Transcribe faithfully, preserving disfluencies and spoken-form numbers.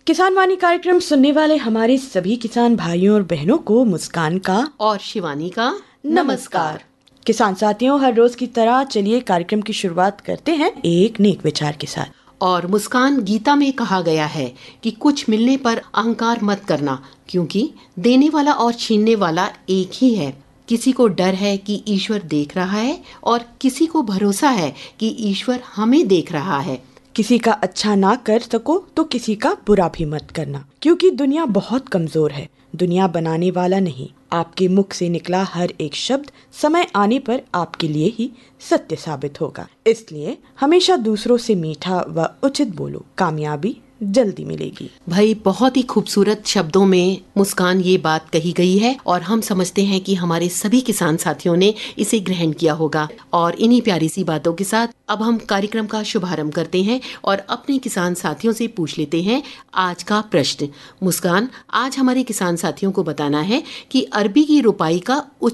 किसान वाणी कार्यक्रम सुनने वाले हमारे सभी किसान भाइयों और बहनों को मुस्कान का और शिवानी का नमस्कार। किसान साथियों, हर रोज की तरह चलिए कार्यक्रम की शुरुआत करते हैं एक नेक विचार के साथ। और मुस्कान, गीता में कहा गया है कि कुछ मिलने पर अहंकार मत करना, क्योंकि देने वाला और छीनने वाला एक ही है। किसी को डर है कि ईश्वर देख रहा है और किसी को भरोसा है कि ईश्वर हमें देख रहा है। किसी का अच्छा ना कर सको तो किसी का बुरा भी मत करना, क्योंकि दुनिया बहुत कमजोर है। दुनिया बनाने वाला नहीं। आपके मुख से निकला हर एक शब्द समय आने पर आपके लिए ही सत्य साबित होगा। इसलिए हमेशा दूसरों से मीठा व उचित बोलो, कामयाबी जल्दी मिलेगी। भाई, बहुत ही खूबसूरत शब्दों में मुस्कान ये बात कही गई है और हम समझते हैं कि हमारे सभी किसान साथियों ने इसे ग्रहण किया होगा। और इन्हीं प्यारी सी बातों के साथ अब हम कार्यक्रम का शुभारंभ करते हैं और अपने किसान साथियों से पूछ लेते हैं आज का प्रश्न। मुस्कान, आज हमारे किसान साथियों को बताना है कि अरबी की रोपाई का